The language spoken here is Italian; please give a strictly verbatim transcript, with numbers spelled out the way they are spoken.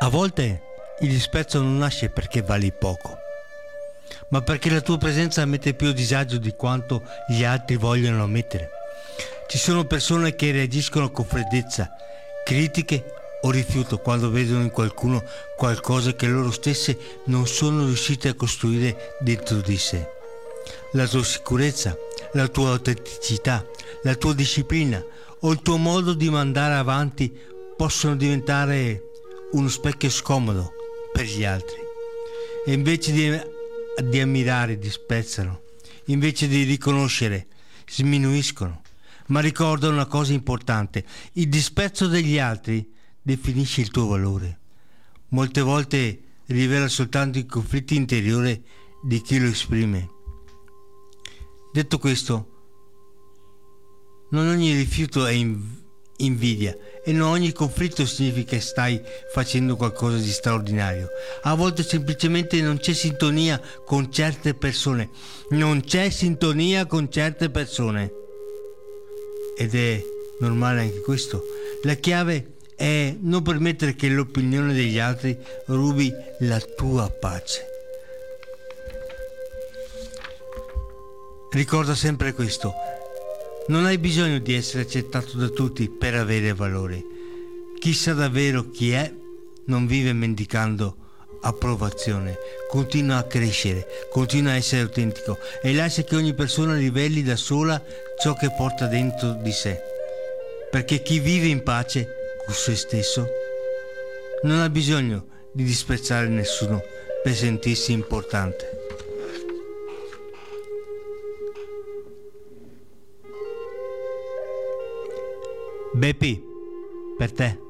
A volte il disprezzo non nasce perché vali poco, ma perché la tua presenza mette più a disagio di quanto gli altri vogliono ammettere. Ci sono persone che reagiscono con freddezza, critiche o rifiuto quando vedono in qualcuno qualcosa che loro stesse non sono riuscite a costruire dentro di sé. La tua sicurezza, la tua autenticità, la tua disciplina o il tuo modo di mandare avanti possono diventare uno specchio scomodo per gli altri, e invece di, di ammirare disprezzano, invece di riconoscere sminuiscono. Ma ricorda una cosa importante: il disprezzo degli altri definisce il tuo valore. Molte volte rivela soltanto i conflitti interiori di chi lo esprime. Detto questo, non ogni rifiuto è inv- invidia e non ogni conflitto significa che stai facendo qualcosa di straordinario. A volte semplicemente non c'è sintonia con certe persone. Non c'è sintonia con certe persone. Ed è normale anche questo. La chiave è non permettere che l'opinione degli altri rubi la tua pace. Ricorda sempre questo: non hai bisogno di essere accettato da tutti per avere valore. Chi sa davvero chi è non vive mendicando approvazione, continua a crescere, continua a essere autentico e lascia che ogni persona riveli da sola ciò che porta dentro di sé, perché chi vive in pace con se stesso non ha bisogno di disprezzare nessuno per sentirsi importante. Beppi, per te.